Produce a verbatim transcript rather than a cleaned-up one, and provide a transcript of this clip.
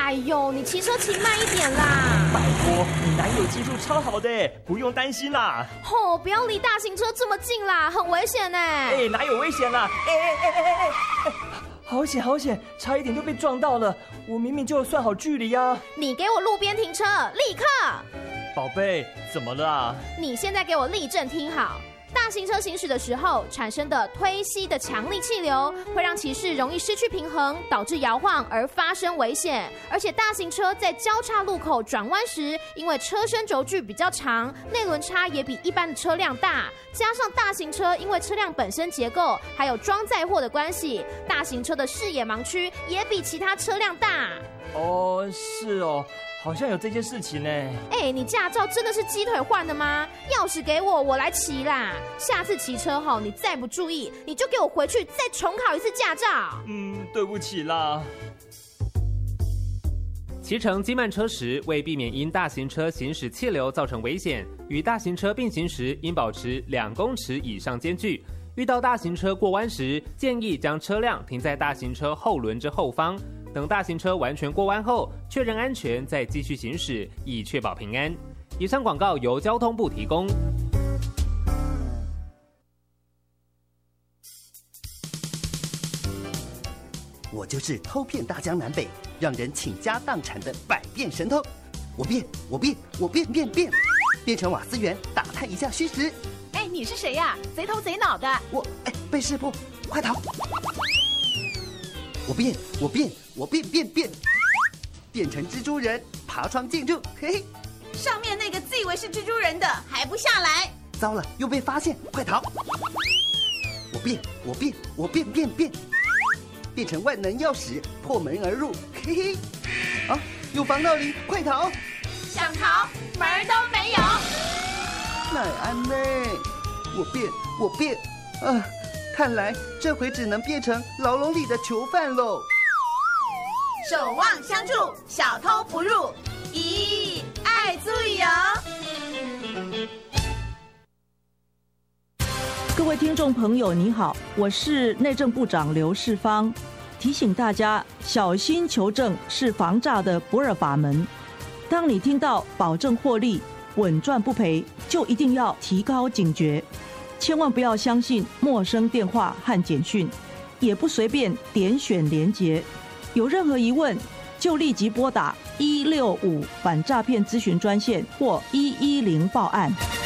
哎呦，你骑车骑慢一点啦！ 拜托，你男友技术超好的，不用担心啦。 吼、哦，不要离大型车这么近啦，很危险呢。 哎，哪有危险啦？哎哎哎哎哎哎！好险好险，差一点就被撞到了。我明明就有算好距离啊。 你给我路边停车，立刻！ 宝贝，怎么了啊？ 你现在给我立正听好。大型车行驶的时候产生的推吸的强力气流，会让骑士容易失去平衡，导致摇晃而发生危险。而且大型车在交叉路口转弯时，因为车身轴距比较长，内轮差也比一般的车辆大，加上大型车因为车辆本身结构还有装载货的关系，大型车的视野盲区也比其他车辆大。 哦，是哦。好像有这件事情呢。 哎，你驾照真的是鸡腿换的吗？钥匙给我，我来骑啦。下次骑车后，你再不注意，你就给我回去再重考一次驾照。 嗯，对不起啦。 骑乘机慢车时，为避免因大型车行驶气流造成危险，与大型车并行时应保持两公尺以上间距。遇到大型车过弯时，建议将车辆停在大型车后轮之后方，等大型车完全过弯后，确认安全再继续行驶，以确保平安。以上广告由交通部提供。 我就是偷骗大江南北，让人倾家荡产的百变神偷。我变，我变，我变变变，变成瓦斯员，打探一下虚实。 哎，你是谁呀？贼头贼脑的！ 我哎，被识破，快逃！我变，我变，我变变变，变成蜘蛛人，爬窗进入，嘿嘿。 上面那个自以为是蜘蛛人的还不下来？ 糟了，又被发现，快逃！我变，我变，我变变变，变成万能钥匙，破门而入，嘿嘿。啊，有防盗铃，快逃！ 想逃门儿都没有。 奈安妹，我变，我变，啊！看来这回只能变成牢笼里的囚犯喽。 守望相助，小偷不入。咦，爱注意哦！ 各位听众朋友，你好，我是内政部长刘世芳，提醒大家小心求证是防诈的不二法门。当你听到保证获利、稳赚不赔，就一定要提高警觉。千万不要相信陌生电话和简讯，也不随便点选连结。有任何疑问，就立即拨打一六五反诈骗咨询专线或一一零报案。